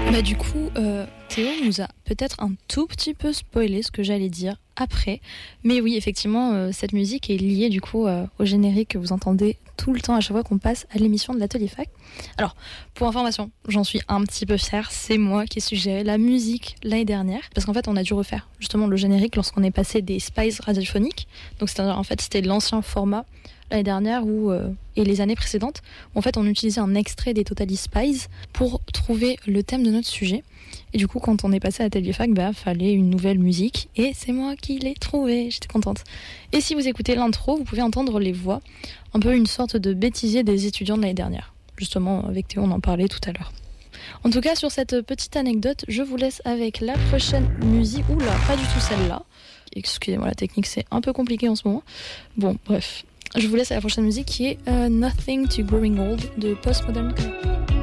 Bah du coup, Théo nous a peut-être un tout petit peu spoilé ce que j'allais dire après. Mais oui, effectivement, cette musique est liée du coup au générique que vous entendez tout le temps à chaque fois qu'on passe à l'émission de l'Atelier Fac. Alors, pour information, j'en suis un petit peu fière, c'est moi qui ai suggéré la musique l'année dernière. Parce qu'en fait, on a dû refaire justement le générique lorsqu'on est passé des Spice radiophoniques. Donc c'est-à-dire, en fait, c'était l'ancien format l'année dernière et les années précédentes, où en fait on utilisait un extrait des Totally Spies pour trouver le thème de notre sujet. Et du coup, quand on est passé à Atelier Fac, fallait une nouvelle musique et c'est moi qui l'ai trouvée, j'étais contente. Et si vous écoutez l'intro, vous pouvez entendre les voix, un peu une sorte de bêtisier des étudiants de l'année dernière. Justement, avec Théo, on en parlait tout à l'heure. En tout cas, sur cette petite anecdote, je vous laisse avec la prochaine musique. Oula, pas du tout celle-là. Excusez-moi, la technique, c'est un peu compliqué en ce moment. Bon, bref. Je vous laisse à la prochaine musique qui est Nothing to Growing Old de Postmodern.